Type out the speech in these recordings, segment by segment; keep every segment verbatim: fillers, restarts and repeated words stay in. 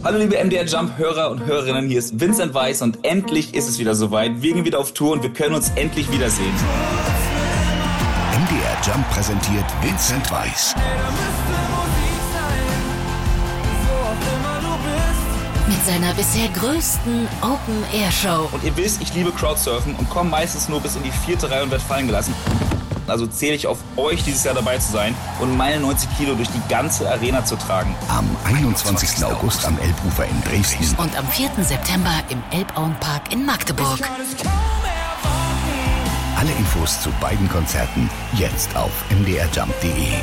Hallo liebe M D R Jump-Hörer und Hörerinnen, hier ist Vincent Weiss und endlich ist es wieder soweit. Wir gehen wieder auf Tour und wir können uns endlich wiedersehen. M D R Jump präsentiert Vincent Weiss. Mit seiner bisher größten Open-Air-Show. Und ihr wisst, ich liebe Crowdsurfen und komme meistens nur bis in die vierte Reihe und werde fallen gelassen. Also zähle ich auf euch, dieses Jahr dabei zu sein und meine neunzig Kilo durch die ganze Arena zu tragen. Am einundzwanzigsten August am Elbufer in Dresden. Und am vierten September im Elbauenpark in Magdeburg. Alle Infos zu beiden Konzerten jetzt auf m d r jump punkt d e.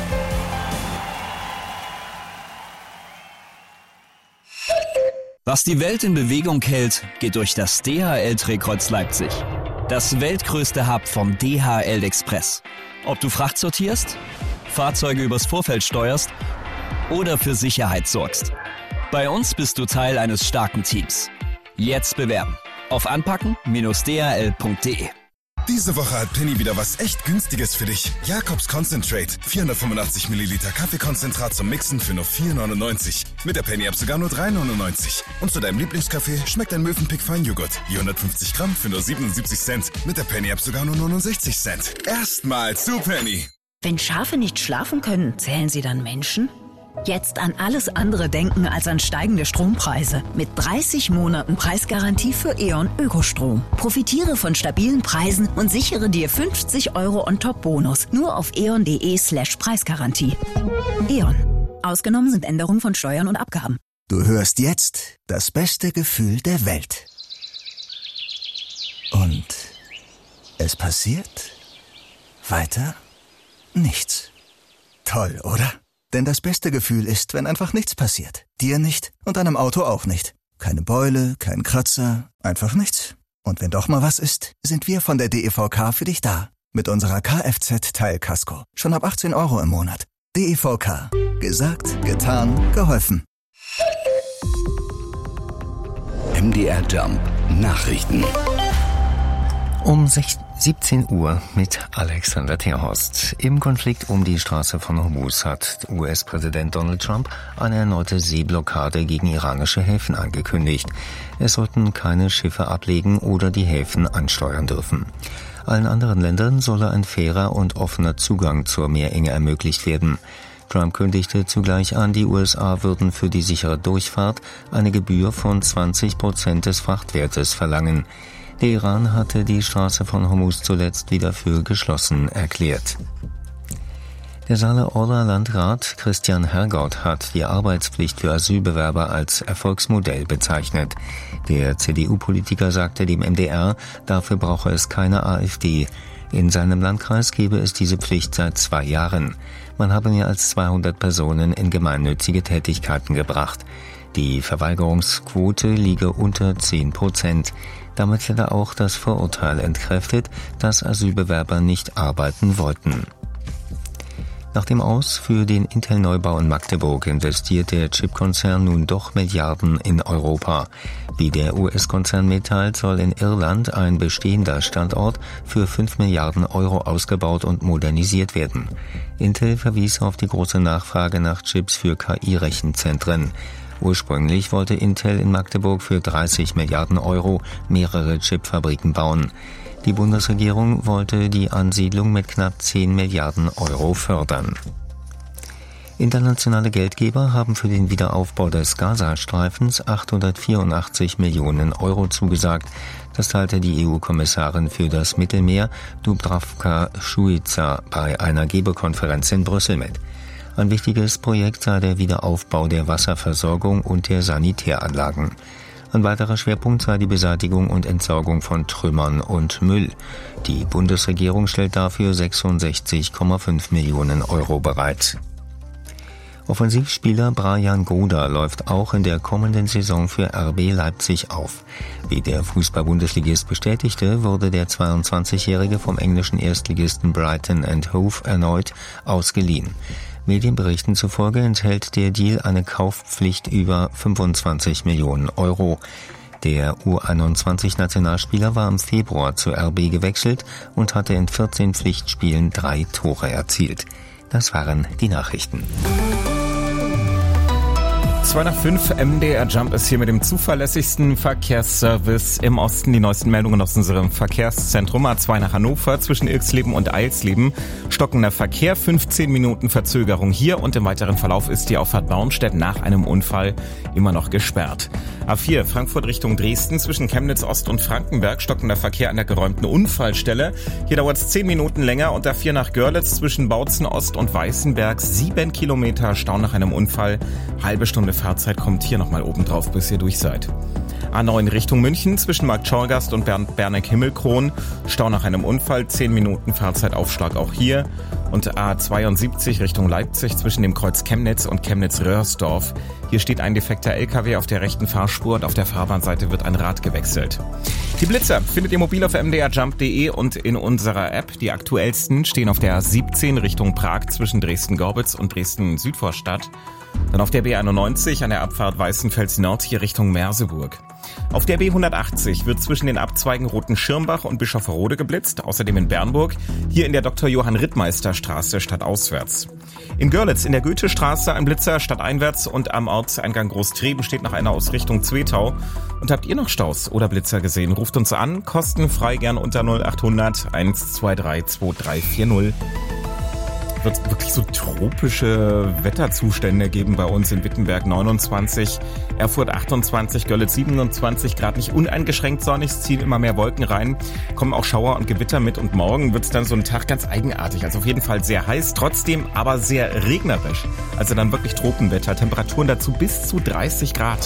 Was die Welt in Bewegung hält, geht durch das D H L-Drehkreuz Leipzig. Das weltgrößte Hub vom D H L Express. Ob du Fracht sortierst, Fahrzeuge übers Vorfeld steuerst oder für Sicherheit sorgst. Bei uns bist du Teil eines starken Teams. Jetzt bewerben auf anpacken Bindestrich d h l punkt d e. Diese Woche hat Penny wieder was echt Günstiges für dich. Jakobs Concentrate. vierhundertfünfundachtzig Milliliter Kaffeekonzentrat zum Mixen für nur vier neunundneunzig. Mit der Penny-App sogar nur drei neunundneunzig. Und zu deinem Lieblingskaffee schmeckt ein Mövenpick Feinjoghurt. vierhundertfünfzig Gramm für nur siebenundsiebzig Cent. Mit der Penny-App sogar nur neunundsechzig Cent. Erstmal zu Penny. Wenn Schafe nicht schlafen können, zählen sie dann Menschen? Jetzt an alles andere denken als an steigende Strompreise. Mit dreißig Monaten Preisgarantie für E.ON Ökostrom. Profitiere von stabilen Preisen und sichere dir fünfzig Euro On-Top-Bonus. Nur auf eon punkt de slash Preisgarantie. E.ON. Ausgenommen sind Änderungen von Steuern und Abgaben. Du hörst jetzt das beste Gefühl der Welt. Und es passiert weiter nichts. Toll, oder? Denn das beste Gefühl ist, wenn einfach nichts passiert. Dir nicht und deinem Auto auch nicht. Keine Beule, kein Kratzer, einfach nichts. Und wenn doch mal was ist, sind wir von der D E V K für dich da. Mit unserer Kfz-Teilkasko. Schon ab achtzehn Euro im Monat. D E V K. Gesagt, getan, geholfen. M D R Jump Nachrichten. Um siebzehn Uhr mit Alexander Terhorst. Im Konflikt um die Straße von Hormuz hat U S-Präsident Donald Trump eine erneute Seeblockade gegen iranische Häfen angekündigt. Es sollten keine Schiffe ablegen oder die Häfen ansteuern dürfen. Allen anderen Ländern solle ein fairer und offener Zugang zur Meerenge ermöglicht werden. Trump kündigte zugleich an, die U S A würden für die sichere Durchfahrt eine Gebühr von zwanzig Prozent des Frachtwertes verlangen. Der Iran hatte die Straße von Hormuz zuletzt wieder für geschlossen erklärt. Der Saale-Orla Landrat Christian Hergott hat die Arbeitspflicht für Asylbewerber als Erfolgsmodell bezeichnet. Der C D U-Politiker sagte dem M D R, dafür brauche es keine AfD. In seinem Landkreis gebe es diese Pflicht seit zwei Jahren. Man habe mehr als zweihundert Personen in gemeinnützige Tätigkeiten gebracht. Die Verweigerungsquote liege unter zehn Prozent. Damit werde auch das Vorurteil entkräftet, dass Asylbewerber nicht arbeiten wollten. Nach dem Aus für den Intel-Neubau in Magdeburg investiert der Chipkonzern nun doch Milliarden in Europa. Wie der U S-Konzern mitteilt, soll in Irland ein bestehender Standort für fünf Milliarden Euro ausgebaut und modernisiert werden. Intel verwies auf die große Nachfrage nach Chips für K I-Rechenzentren. Ursprünglich wollte Intel in Magdeburg für dreißig Milliarden Euro mehrere Chipfabriken bauen. Die Bundesregierung wollte die Ansiedlung mit knapp zehn Milliarden Euro fördern. Internationale Geldgeber haben für den Wiederaufbau des Gazastreifens achthundertvierundachtzig Millionen Euro zugesagt. Das teilte die E U-Kommissarin für das Mittelmeer, Dubravka Šuica, bei einer Geberkonferenz in Brüssel mit. Ein wichtiges Projekt sei der Wiederaufbau der Wasserversorgung und der Sanitäranlagen. Ein weiterer Schwerpunkt sei die Beseitigung und Entsorgung von Trümmern und Müll. Die Bundesregierung stellt dafür sechsundsechzig Komma fünf Millionen Euro bereit. Offensivspieler Brajan Goda läuft auch in der kommenden Saison für R B Leipzig auf. Wie der Fußball-Bundesligist bestätigte, wurde der zweiundzwanzigjährige vom englischen Erstligisten Brighton and Hove erneut ausgeliehen. Medienberichten zufolge enthält der Deal eine Kaufpflicht über fünfundzwanzig Millionen Euro. Der U einundzwanzig-Nationalspieler war im Februar zur R B gewechselt und hatte in vierzehn Pflichtspielen drei Tore erzielt. Das waren die Nachrichten. zwei nach fünf, M D R Jump ist hier mit dem zuverlässigsten Verkehrsservice im Osten. Die neuesten Meldungen aus unserem Verkehrszentrum. A zwei nach Hannover zwischen Ilksleben und Eilsleben. Stockender Verkehr, fünfzehn Minuten Verzögerung hier und im weiteren Verlauf ist die Auffahrt Baumstedt nach einem Unfall immer noch gesperrt. A vier Frankfurt Richtung Dresden zwischen Chemnitz Ost und Frankenberg. Stockender Verkehr an der geräumten Unfallstelle. Hier dauert es zehn Minuten länger und A vier nach Görlitz zwischen Bautzen Ost und Weißenberg. Sieben Kilometer Stau nach einem Unfall. Halbe Stunde Fahrzeit kommt hier nochmal oben drauf, bis ihr durch seid. A neun Richtung München zwischen Markt Schorgast und Bern- Berneck-Himmelkron. Stau nach einem Unfall, zehn Minuten Fahrzeitaufschlag auch hier. Und A zweiundsiebzig Richtung Leipzig zwischen dem Kreuz Chemnitz und Chemnitz-Röhrsdorf. Hier steht ein defekter L K W auf der rechten Fahrspur und auf der Fahrbahnseite wird ein Rad gewechselt. Die Blitzer findet ihr mobil auf m d r jump punkt d e und in unserer App. Die aktuellsten stehen auf der A siebzehn Richtung Prag zwischen Dresden-Gorbitz und Dresden-Südvorstadt. Dann auf der B einundneunzig an der Abfahrt Weißenfels Nord hier Richtung Merseburg. Auf der B hundertachtzig wird zwischen den Abzweigen Roten Schirmbach und Bischofferode geblitzt, außerdem in Bernburg, hier in der Doktor Johann Rittmeister Straße stadtauswärts. In Görlitz in der Goethestraße ein Blitzer stadteinwärts und am Ortseingang Großtreben steht noch einer aus Richtung Zwetau. Und habt ihr noch Staus oder Blitzer gesehen? Ruft uns an, kostenfrei gern unter null acht hundert eins zwei drei zwei drei vier null. Wird es wirklich so tropische Wetterzustände geben bei uns in Wittenberg neunundzwanzig, Erfurt achtundzwanzig, Görlitz siebenundzwanzig Grad, nicht uneingeschränkt sonnig, es ziehen immer mehr Wolken rein, kommen auch Schauer und Gewitter mit und morgen wird es dann so ein Tag ganz eigenartig, also auf jeden Fall sehr heiß, trotzdem aber sehr regnerisch, also dann wirklich Tropenwetter, Temperaturen dazu bis zu dreißig Grad.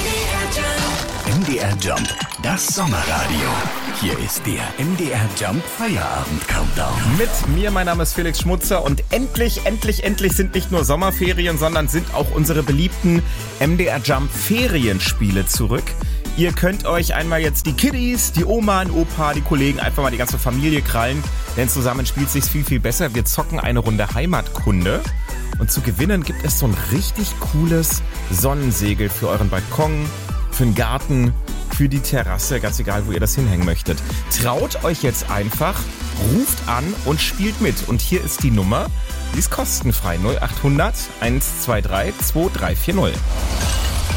M D R Jump, das Sommerradio. Hier ist der M D R Jump Feierabend Countdown. Mit mir, mein Name ist Felix Schmutzer und endlich, endlich, endlich sind nicht nur Sommerferien, sondern sind auch unsere beliebten M D R Jump Ferienspiele zurück. Ihr könnt euch einmal jetzt die Kiddies, die Oma, den Opa, die Kollegen, einfach mal die ganze Familie krallen, denn zusammen spielt sich's viel, viel besser. Wir zocken eine Runde Heimatkunde. Und zu gewinnen gibt es so ein richtig cooles Sonnensegel für euren Balkon, für den Garten, für die Terrasse, ganz egal, wo ihr das hinhängen möchtet. Traut euch jetzt einfach, ruft an und spielt mit. Und hier ist die Nummer, die ist kostenfrei, null acht hundert eins zwei drei zwei drei vier null.